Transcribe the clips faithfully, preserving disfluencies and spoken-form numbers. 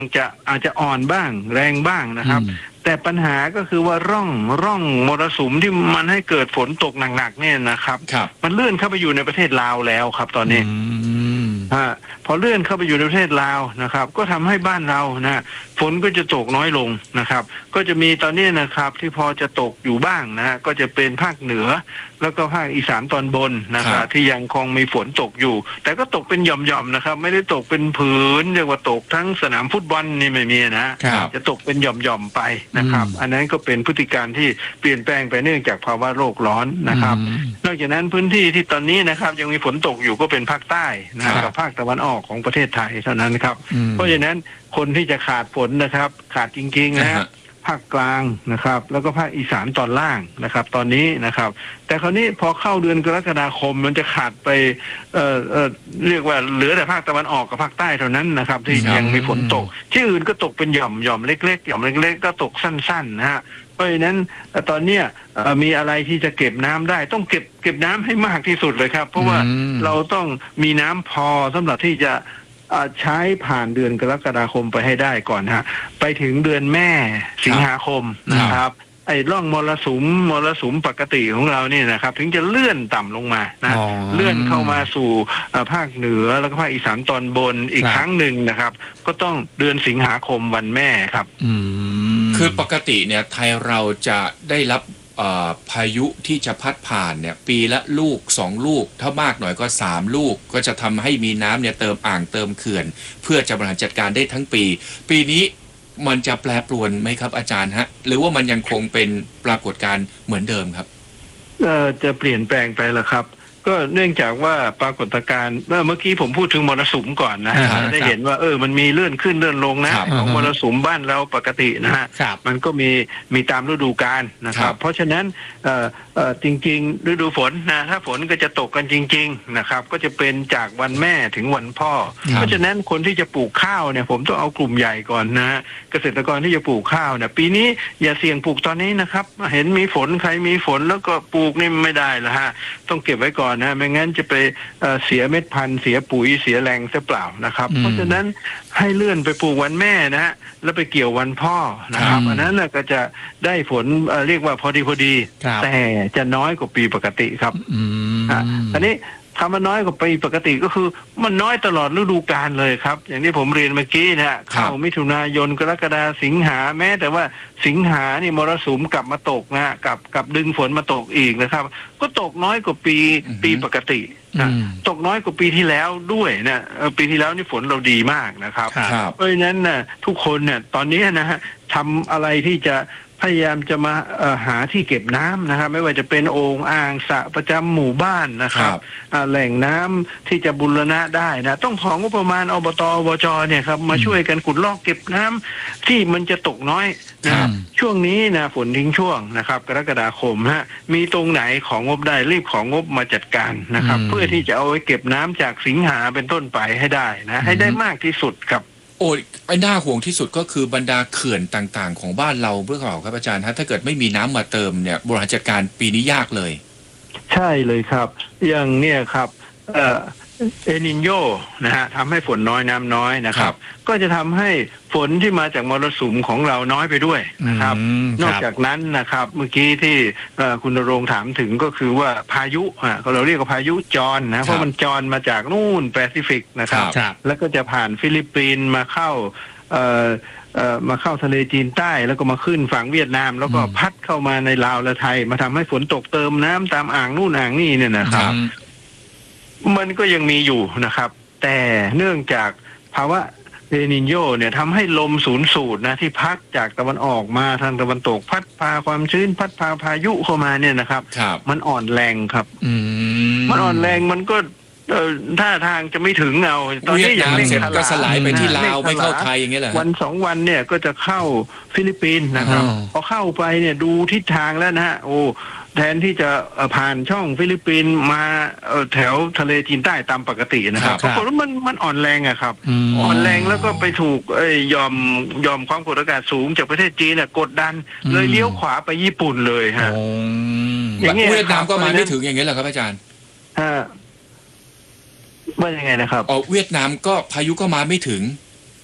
จะอาจจะอ่อนบ้างแรงบ้างนะครับแต่ปัญหาก็คือว่าร่องร่องมรสุมที่มันให้เกิดฝนตกหนักๆเนี่ยนะครับมันเลื่อนเข้าไปอยู่ในประเทศลาวแล้วครับตอนนี้ฮะพอเลื่อนเข้าไปอยู่ในประเทศลาวนะครับก็ทำให้บ้านเรานะฝนก็จะตกน้อยลงนะครับก็จะมีตอนนี้นะครับที่พอจะตกอยู่บ้างนะก็จะเป็นภาคเหนือแล้วก็ภาคอีสานตอนบนนะครับที่ยังคงมีฝนตกอยู่แต่ก็ตกเป็นหย่อมๆนะครับไม่ได้ตกเป็นผืนเรียกว่าตกทั้งสนามฟุตบอลนี่ไม่มีนะจะตกเป็นหย่อมๆไปนะครับอันนั้นก็เป็นพฤติการที่เปลี่ยนแปลงไปเนื่องจากภาวะโลกร้อนนะครับนอกจากนั้นพื้นที่ที่ตอนนี้นะครับยังมีฝนตกอยู่ก็เป็นภาคใต้นะครับภาคตะวันออกของประเทศไทยเท่านั้นครับเพราะฉะนั้นคนที่จะขาดฝนนะครับขาดจริงๆนะภาคกลางนะครับแล้วก็ภาคอีสานตอนล่างนะครับตอนนี้นะครับแต่คราวนี้พอเข้าเดือนกรกฎาคมมันจะขาดไปเอ่อเอ่อเรียกว่าเหลือแต่ภาคตะวันออกกับภาคใต้เท่านั้นนะครับที่ยังมีฝนตกที่อื่นก็ตกเป็นหย่อมหย่อมเล็กๆหย่อมเล็กๆก็ตกสั้นๆนะฮะเพราะฉะนั้นตอนเนี้ยมีอะไรที่จะเก็บน้ำได้ต้องเก็บเก็บน้ำให้มากที่สุดเลยครับเพราะว่าเราต้องมีน้ำพอสำหรับที่จะใช้ผ่านเดือนกรกฎาคมไปให้ได้ก่อนฮะไปถึงเดือนแม่สิงหาคมนะครับไอ้ร่องมรสุมมรสุมปกติของเรานี่นะครับถึงจะเลื่อนต่ำลงมานะเลื่อนเข้ามาสู่ภาคเหนือแล้วก็ภาคอีสานตอนบนอีกครั้งหนึ่งนะครับก็ต้องเดือนสิงหาคมวันแม่ครับคือปกติเนี่ยไทยเราจะได้รับพายุที่จะพัดผ่านเนี่ยปีละลูกสองลูกถ้ามากหน่อยก็สามลูกก็จะทำให้มีน้ำเนี่ยเติมอ่างเติมเขื่อนเพื่อจะบริหารจัดการได้ทั้งปีปีนี้มันจะแปรปรวนไหมครับอาจารย์ฮะหรือว่ามันยังคงเป็นปรากฏการณ์เหมือนเดิมครับเอ่อจะเปลี่ยนแปลงไปละครับก็เนื่องจากว่าปรากฏการณ์เมื่อกี้ผมพูดถึงมรสุมก่อนนะได้เห็นว่าเออมันมีเลื่อนขึ้นเลื่อนลงนะของมรสุมบ้านเราปกตินะฮะมันก็มีมีตามฤดูกาลนะครับเพราะฉะนั้นเอ่อเอ่อจริงๆฤดูฝนนะถ้าฝนก็จะตกกันจริงๆนะครับก็จะเป็นจากวันแม่ถึงวันพ่อเพราะฉะนั้นคนที่จะปลูกข้าวเนี่ยผมต้องเอากลุ่มใหญ่ก่อนนะเกษตรกรที่จะปลูกข้าวเนี่ยปีนี้อย่าเสี่ยงปลูกตอนนี้นะครับเห็นมีฝนใครมีฝนแล้วก็ปลูกนี่ไม่ได้ละฮะต้องเก็บไว้ก่อนนะไม่งั้นจะไปเสียเม็ดพันธุ์เสียปุ๋ยเสียแรงซะเปล่านะครับเพราะฉะนั้นให้เลื่อนไปปลูกวันแม่นะฮะแล้วไปเกี่ยววันพ่อนะครับอันนั้นก็จะได้ฝนเรียกว่าพอดีพอดีแต่จะน้อยกว่าปีปกติครับอันนี้คำว่าน้อยกว่าปีปกติก็คือมันน้อยตลอดฤดูกาลเลยครับอย่างที่ผมเรียนเมื่อกี้นะฮะเข้ามิถุนายนกรกฎาสิงหาแม้แต่ว่าสิงหานี่มรสุมกลับมาตกนะฮะกับกับดึงฝนมาตกอีกนะครับก็ตกน้อยกว่าปีปีปกตินะตกน้อยกว่าปีที่แล้วด้วยนะปีที่แล้วนี่ฝนเราดีมากนะครับเพราะฉะนั้นนะทุกคนเนี่ยตอนนี้นะฮะทำอะไรที่จะพยายามจะมาหาที่เก็บน้ำนะครับไม่ว่าจะเป็นโอ่งอ่างสระประจำหมู่บ้านนะครับแหล่งน้ำที่จะบูรณะได้นะต้องของงบประมาณอบตอบจเนี่ยครับมาช่วยกันขุดลอกเก็บน้ำที่มันจะตกน้อยนะช่วงนี้นะฝนทิ้งช่วงนะครับกรกฎาคมฮะมีตรงไหนของงบได้รีบของงบมาจัดการนะครับเพื่อที่จะเอาไว้เก็บน้ำจากสิงหาเป็นต้นไปให้ได้นะให้ได้มากที่สุดครับโอ้ยไอ้น่าห่วงที่สุดก็คือบรรดาเขื่อนต่างๆของบ้านเราเพื่อเขาครับอาจารย์ถ้าเกิดไม่มีน้ำมาเติมเนี่ยบริหารจัดการปีนี้ยากเลยใช่เลยครับอย่างเนี่ยครับเอ่อเอนิโญนะฮะทำให้ฝนน้อยน้ำน้อยนะครับก็จะทำให้ฝนที่มาจากมรสุมของเราน้อยไปด้วยนะครับนอกจากนั้นนะครับเมื่อกี้ที่คุณณรงค์ถามถึงก็คือว่าพายุอ่ะเราเรียกว่าพายุจรนะเพราะมันจรมาจากนู่นแปซิฟิกนะครับแล้วก็จะผ่านฟิลิปปินส์มาเข้าเอ่อเอ่อมาเข้าทะเลจีนใต้แล้วก็มาขึ้นฝั่งเวียดนามแล้วก็พัดเข้ามาในลาวและไทยมาทำให้ฝนตกเติมน้ำตามอ่างนู่นอ่างนี่เนี่ยนะครับมันก็ยังมีอยู่นะครับแต่เนื่องจากภาวะเอนิโญเนี่ยทำให้ลมศูนย์สูตรนะที่พัดจากตะวันออกมาทางตะวันตกพัดพาความชื้นพัดพาพายุเข้ามาเนี่ยนะครับมันอ่อนแรงครับมันอ่อนแรงมันก็ท่าทางจะไม่ถึงเอาตอนนี้อย่างเสร็จก็สลายไปที่ลาวไม่เข้าไทยอย่างเงี้ยแหละวันสองวันเนี่ยก็จะเข้าฟิลิปปินส์นะครับพอเข้าไปเนี่ยดูทิศทางแล้วนะฮะโอ้แทนที่จะผ่านช่องฟิลิปปินส์มาแถวทะเลจีนใต้ตามปกตินะครับปรากฏว่ามันมันอ่อนแรงอะครับอ่อนแรงแล้วก็ไปถูกยอมยอมความกดอากาศสูงจากประเทศจีนเนี่ยกดดันเลยเลี้ยวขวาไปญี่ปุ่นเลยฮะอย่างเงี้ยเวียดนามก็มาไม่ถึงอย่างเงี้ยเหรอครับอาจารย์ฮะว่ายังไงนะครับอ๋อเวียดนามก็พายุก็มาไม่ถึง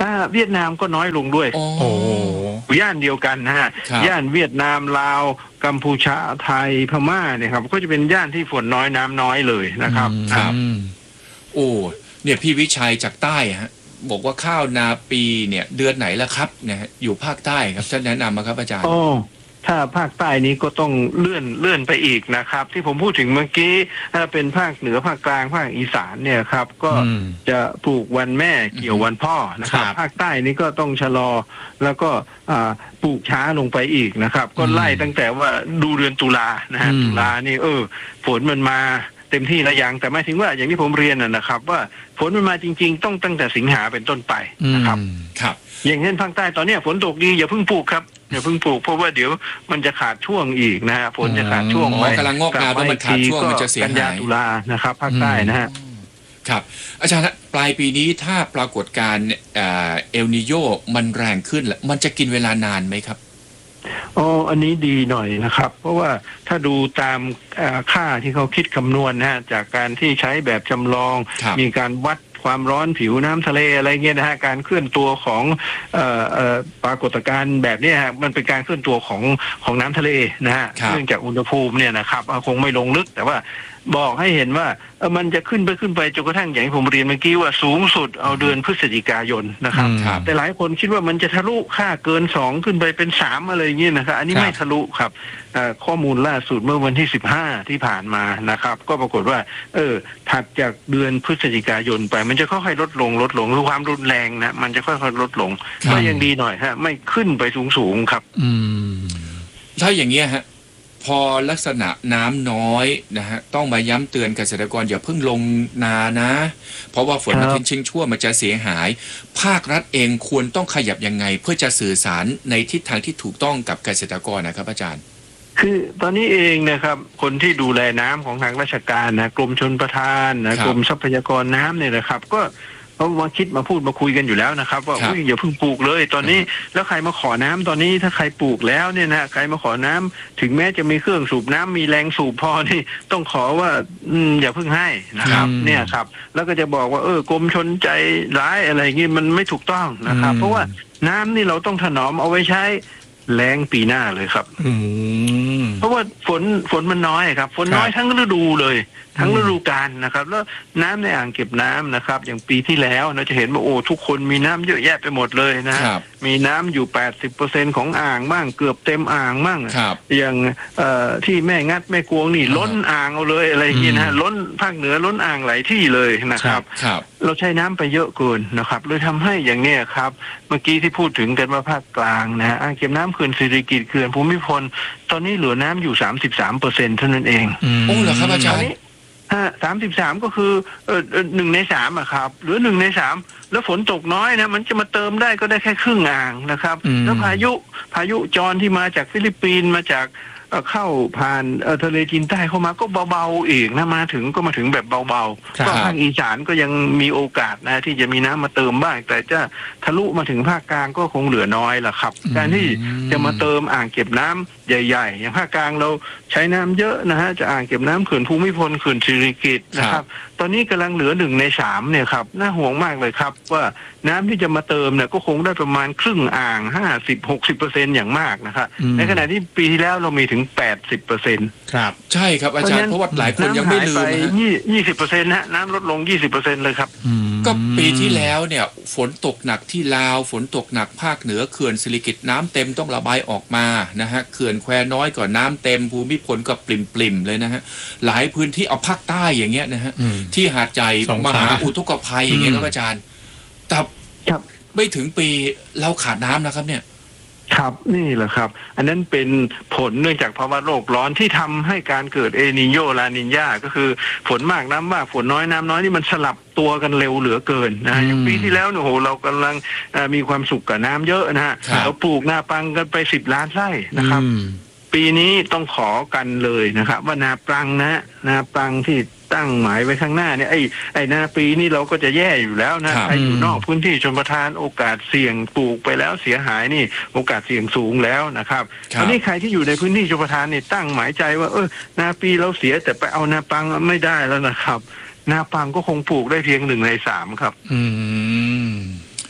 อ่าเวียดนามก็น้อยลงด้วยโอ้โอ้ย่านเดียวกันนะฮะครับย่านเวียดนามลาวกัมพูชาไทยพม่าเนี่ยครับก็จะเป็นย่านที่ฝนน้อยน้ำน้อยเลยนะครับครับอืมโอ้เนี่ยพี่วิชัยจากใต้ฮะบอกว่าข้าวนาปีเนี่ยเดือนไหนแล้วครับนะฮะอยู่ภาคใต้ครับท่านแนะนำมาครับอาจารย์โอ้ถ้าภาคใต้นี้ก็ต้องเลื่อนเลื่อนไปอีกนะครับ ที่ผมพูดถึงเมื่อกี้ถ้าเป็นภาคเหนือภาคกลางภาคอีสานเนี่ยครับก็อืมจะปลูกวันแม่เกี่ยววันพ่อนะครับครับภาคใต้นี้ก็ต้องชะลอแล้วก็อ่าปลูกช้าลงไปอีกนะครับ ก็ไล่ตั้งแต่ว่าดูเดือนตุลานะฮะอืมตุลานี่เออฝนมันมาเต็มที่แล้วยังแต่หมายถึงว่าอย่างที่ผมเรียนนะนะครับ ว่าฝนมันมาจริง ๆ ต้องตั้งแต่สิงหาเป็นต้นไปนะครับอืมครับอย่างเช่นภาคใต้ตอนเนี้ยฝนตกดีอย่าเพิ่งปลูกครับอย่าเพิ่งปลูกเพราะว่าเดี๋ยวมันจะขาดช่วงอีกนะฮะฝนจะขาดช่วงอ๋อไปกำลังงอกงามแล้วมันขาดช่วงมันจะเสียหายกันยาตุลานะครับภาคใต้นะฮะครับอาจารย์ฮะปลายปีนี้ถ้าปรากฏการณ์เอ่อเอลนิโยมันแรงขึ้นแล้วมันจะกินเวลานานไหมครับอ๋ออันนี้ดีหน่อยนะครับ เพราะว่าถ้าดูตามเอ่อค่าที่เขาคิดคำนวณนะฮะจากการที่ใช้แบบจำลองครับมีการวัดความร้อนผิวน้ำทะเลอะไรเงี้ยนะฮะการเคลื่อนตัวของเอ่อเอ่อปรากฏการณ์แบบเนี้ยฮะมันเป็นการเคลื่อนตัวของของน้ำทะเลนะฮะครับเนื่องจากอุณหภูมิเนี่ยนะครับคงไม่ลงลึกแต่ว่าบอกให้เห็นว่าเอ่อมันจะขึ้นไปขึ้นไปจนกระทั่งอย่างที่ผมเรียนเมื่อกี้ว่าสูงสุดเอาเดือนพฤศจิกายนนะครับอืมครับแต่หลายคนคิดว่ามันจะทะลุค่าเกินสองขึ้นไปเป็นสามอะไรอย่างเงี้ยนะครับอันนี้ครับไม่ทะลุครับเอ่อข้อมูลล่าสุดเมื่อวันที่สิบห้าที่ผ่านมานะครับ ก็ปรากฏว่า เออถัดจากเดือนพฤศจิกายนไป มันจะค่อยๆลดลงลดลงคือความรุนแรงนะมันจะค่อยๆลดลงครับก็ยังดีหน่อยฮะไม่ขึ้นไปสูงๆครับอืมถ้าอย่างเงี้ยฮะพอลักษณะน้ำน้อยนะฮะต้องมาย้ำเตือนเกษตรกรอย่าเพิ่งลงนานะ เพราะว่าฝนครัมาบทิ้งชิงชั่วมันจะเสียหาย ภาครัฐเองควรต้องขยับยังไง เพื่อจะสื่อสารในทิศทางที่ถูกต้องกับเกษตรกรนะครับอาจารย์คือตอนนี้เองนะครับคนที่ดูแลน้ำของทางราชการนะกรมชลประทานนะครับ กรมทรัพยากรน้ำเนี่ยนะครับ ก็เขามาคิดมาพูดมาคุยกันอยู่แล้วนะครับ ว่าครับอุ้ยอย่าเพิ่งปลูกเลย ตอนนี้แล้วใครมาขอน้ำตอนนี้ถ้าใครปลูกแล้วเนี่ยนะใครมาขอน้ำถึงแม้จะมีเครื่องสูบน้ำมีแรงสูบพอนี่ต้องขอว่าอืมอย่าเพิ่งให้นะครับครับเนี่ยครับ แล้วก็จะบอกว่าเออกรมชนใจร้ายอะไรอย่างงี้มันไม่ถูกต้องนะครับอืมเพราะว่าน้ำนี่เราต้องถนอมเอาไว้ใช้แล้งปีหน้าเลยครับอืมเพราะว่าฝนฝนมันน้อยครับฝนน้อยครับทั้งฤดูเลย ทั้งอืมฤดูกาลนะครับ แล้วน้ำในอ่างเก็บน้ำนะครับ อย่างปีที่แล้วเราจะเห็นว่าโอ้ทุกคนมีน้ำเยอะแยะไปหมดเลยนะครับมีน้ำอยู่ แปดสิบเปอร์เซ็นต์ ของอ่างบ้างเกือบเต็มอ่างบ้างครับอย่างเอ่อที่แม่งัดแม่กวงนี่อ่าล้นอ่างเอาเลยอะไรอย่างเงี้ยนะฮะล้นภาคเหนือล้นอ่างหลายที่เลยนะครับครับเราใช้น้ำไปเยอะเกินนะครับเลยทำให้อย่างเนี้ยครับ เมื่อกี้ที่พูดถึงกันว่าภาคกลางนะฮะอ่างเก็บน้ำเขื่อนสิริกิติ์เขื่อนภูมิพลตอนนี้เหลือน้ำอยู่ สามสิบสามเปอร์เซ็นต์ เท่านั้นเองโอ้เหรอครับอาจารย์สามสิบสามก็คือเออเอ่อหนึ่งในสามอะครับเหลือหนึ่งในสามแล้วฝนตกน้อยนะมันจะมาเติมได้ก็ได้แค่ครึ่งอ่างนะครับอืมแล้วพายุพายุจรที่มาจากฟิลิปปินส์มาจากเอ่อเข้าผ่านเอ่อทะเลจีนใต้เข้ามาก็เบาๆอีกนะมาถึงก็มาถึงแบบเบาครับๆก็ภาคอีสานก็ยังมีโอกาสนะที่จะมีน้ำมาเติมบ้าง แต่จะทะลุมาถึงภาคกลางก็คงเหลือน้อยล่ะครับ การที่จะมาเติมอ่างเก็บน้ำใหญ่ๆอย่างภาคกลางเราใช้น้ำเยอะนะฮะจะอ่างเก็บน้ำเขื่อนภูมิพลเขื่อนสิริกิติ์นะครับ ตอนนี้กำลังเหลือหนึ่งในสามเนี่ยครับน่าห่วงมากเลยครับ ว่าน้ำที่จะมาเติมเนี่ยก็คงได้ประมาณครึ่งอ่างห้าสิบหกสิบเปอร์เซ็นต์อย่างมากนะครับอืมในขณะที่ปีที่แล้วเรามีถึงแปดสิบเปอร์เซ็นต์ครับใช่ครับอาจารย์เพราะว่าหลายคนยังไม่ลืมไปนะฮะยี่ยี่สิบเปอร์เซ็นต์นะน้ำลดลงยี่สิบเปอร์เซ็นต์เลยครับอืมก็ปีที่แล้วเนี่ยฝนตกหนักที่ลาวฝนตกหนักภาคเหนือเขื่อนสิริกิติ์น้ำเต็มต้องระบายออกมานะฮะเขื่อนแควน้อยก็น้ำเต็มภูมิพลก็ปริ่มๆเลยนะฮะหลายพื้นที่เอาภาคใต้อย่างเงี้ยนะฮะอืมที่หาดใหญ่สงขมลาหาอุทกภัยอย่างเงี้ยอืคมรับอาจารย์แต่ครับไม่ถึงปีเราขาดน้ำนะครับเนี่ยครับนี่แหละครับ อันนั้นเป็นผลเนื่องจากภาวะโลกร้อนที่ทำให้การเกิดเอนิโยลานินญาก็คือฝนมากน้ำมากฝนน้อยน้ำน้อยนี่มันสลับตัวกันเร็วเหลือเกินนะอย่างปีที่แล้วเนี่ยโหเรากำลังเอ่อมีความสุขกับน้ำเยอะนะฮะครับเราปลูกนาปังกันไปสิบล้านไร่นะครับอืมปีนี้ต้องขอกันเลยนะครับ ว่านาปรังนะนาปรังที่ตั้งหมายไว้ข้างหน้าเนี่ยไอ้ไอ้นาปีนี่เราก็จะแย่อยู่แล้วนะครับ ใครอยู่นอกพื้นที่ชนประทานโอกาสเสี่ยงปลูกไปแล้วเสียหายนี่โอกาสเสี่ยงสูงแล้วนะครับครับตอนนี้ใครที่อยู่ในพื้นที่ชนประทานนี่ตั้งหมายใจว่าเออนาปีเราเสียแต่ไปเอานาปังไม่ได้แล้วนะครับ นาปังก็คงปลูกได้เพียงหนึ่งในสามครับอืม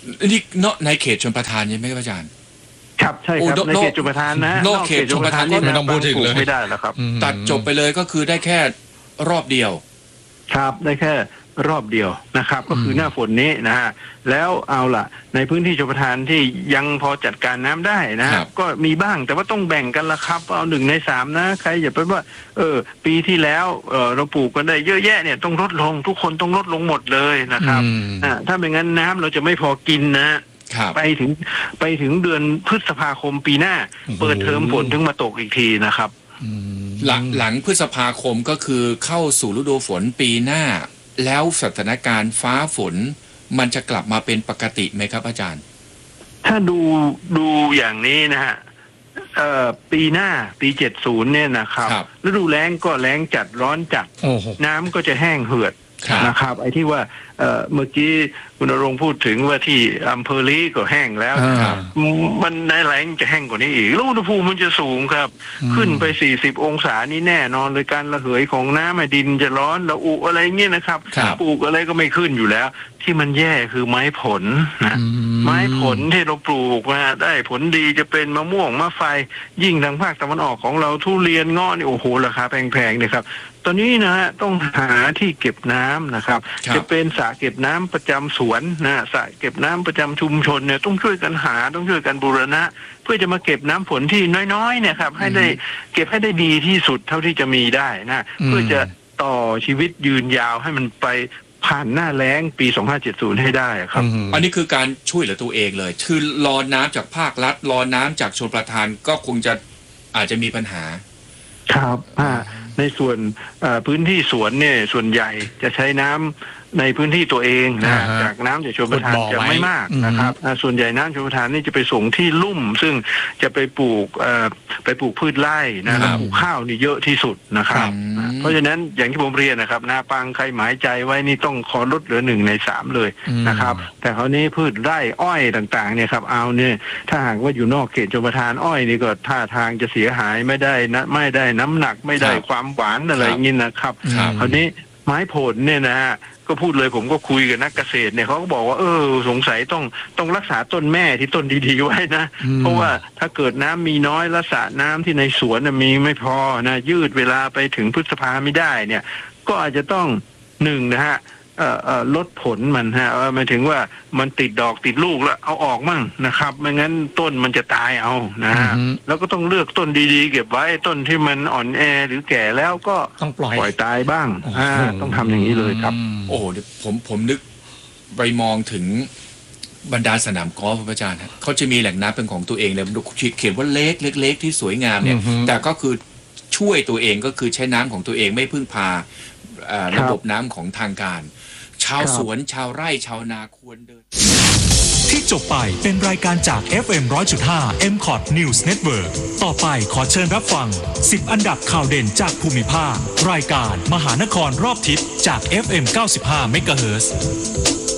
นี่เนาะในเขตชลประทานใช่ไหมครับอาจารย์ครับใช่ครับในเขตชลประทานนะนอกเขตชลประทานก็ไม่ต้องพูดถึงเลยไม่ได้แล้วครับตัดจบไปเลยก็คือได้แค่รอบเดียวครับได้แค่รอบเดียวนะครับก็คือหน้าฝนนี้นะฮะแล้วเอาล่ะในพื้นที่ชลประทานที่ยังพอจัดการน้ำได้นะก็มีบ้างแต่ว่าต้องแบ่งกันละครับเอาหนึ่งในสามนะใครอย่าไปว่าเออปีที่แล้วเออเราปลูกกันได้เยอะแยะเนี่ยต้องลดลงทุกคนต้องลดลงหมดเลยนะครับอ่าถ้าไม่งั้นน้ำเราจะไม่พอกินนะไปถึงไปถึงเดือนพฤษภาคมปีหน้าเปิดเทอมฝนถึงมาตกอีกทีนะครับหลังหลังพฤษภาคมก็คือเข้าสู่ฤดูฝนปีหน้าแล้วสถานการณ์ฟ้าฝนมันจะกลับมาเป็นปกติไหมครับอาจารย์ถ้าดูดูอย่างนี้นะฮะเอ่อปีหน้าปีเจ็ดสิบเนี่ยนะครับฤดูแล้งก็แล้งจัดร้อนจัดน้ำก็จะแห้งเหือดนะครับไอ้ที่ว่าเอ่อเมื่อกี้คุณณรงค์พูดถึงว่าที่อำเภอลีก็แห้งแล้วมันในแล้งจะแห้งกว่านี้อีกแล้วอุณหภูมิมันจะสูงครับขึ้นไปสี่สิบองศานี่แน่นอนเลยการระเหยของน้ำดินจะร้อนระอุอะไรเงี้ยนะครับปลูกอะไรก็ไม่ขึ้นอยู่แล้วที่มันแย่คือไม้ผลนะไม้ผลที่เราปลูกมาได้ผลดีจะเป็นมะม่วงมะไฟยิ่งทางภาคตะวันออกของเราทุเรียนง้อนี่โอ้โหราคาแพงๆเนี่ยครับตอนนี้นะฮะต้องหาที่เก็บน้ำนะครับจะเป็นสระเก็บน้ำประจำสวนนะสระเก็บน้ำประจำชุมชนเนี่ยต้องช่วยกันหาต้องช่วยกันบูรณะเพื่อจะมาเก็บน้ำฝนที่น้อยๆเนี่ยครับให้ได้เก็บให้ได้ดีที่สุดเท่าที่จะมีได้นะเพื่อจะต่อชีวิตยืนยาวให้มันไปผ่านหน้าแล้งปีสองพันห้าร้อยเจ็ดสิบให้ได้ครับอันนี้คือการช่วยเหลือตัวเองเลยคือรอน้ำจากภาครัฐรอน้ำจากชลประทานก็คงจะอาจจะมีปัญหาครับในส่วนพื้นที่สวนเนี่ยส่วนใหญ่จะใช้น้ำในพื้นที่ตัวเองนะจากน้ำจากชลประทานจะไม่มากนะครับส่วนใหญ่น้ำชลประทานนี่จะไปส่งที่ลุ่มซึ่งจะไปปลูกไปปลูกพืชไร่นะครับปลูกข้าวนี่เยอะที่สุดนะครับเพราะฉะนั้นอย่างที่ผมเรียนนะครับนาปังใครหมายใจไว้นี่ต้องขอลดเหลือหนึ่งในสามเลยนะครับแต่คราวนี้พืชไร่อ้อยต่างๆเนี่ยครับเอาเนี่ยถ้าหากว่าอยู่นอกเขตชลประทานอ้อยนี่ก็ท่าทางจะเสียหายไม่ได้นะไม่ได้น้ำหนักไม่ได้ความหวานอะไรอย่างนี้นะครับคราวนี้ไม้ผลเนี่ยนะฮะก็พูดเลยผมก็คุยกับนักเกษตรเนี่ยเขาก็บอกว่าเออสงสัยต้องต้องรักษาต้นแม่ที่ต้นดีๆไว้นะเพราะว่าถ้าเกิดน้ำมีน้อยและสระน้ำที่ในสวนมีไม่พอนะยืดเวลาไปถึงพฤษภาไม่ได้เนี่ยก็อาจจะต้องหนึ่งนะฮะเอ่อเอ่อลดผลมันฮะหมายถึงว่ามันติดดอกติดลูกแล้วเอาออกมั่งนะครับไม่งั้นต้นมันจะตายเอานะฮะแล้วก็ต้องเลือกต้นดีๆเก็บไว้ต้นที่มันอ่อนแอหรือแก่แล้วก็ต้องปล่อยปล่อยตายบ้างอ่าต้องทำอย่างนี้เลยครับโอ้โหผมผมนึกไปมองถึงบรรดาสนามกอล์ฟอาจารย์เขาจะมีแหล่งน้ำเป็นของตัวเองเลยดูเขียนว่าเล็กเล็กๆที่สวยงามเนี่ยแต่ก็คือช่วยตัวเองก็คือใช้น้ำของตัวเองไม่พึ่งพาระบบน้ำของทางการชาวสวนชาวไร่ชาวนาควรเดินที่จบไปเป็นรายการจาก เอฟ เอ็ม หนึ่งร้อยจุดห้า เอ็ม คอท News Network ต่อไปขอเชิญรับฟังสิบอันดับข่าวเด่นจากภูมิภาครายการมหานครรอบทิศจาก เอฟ เอ็ม เก้าสิบห้า เมกะเฮิรตซ์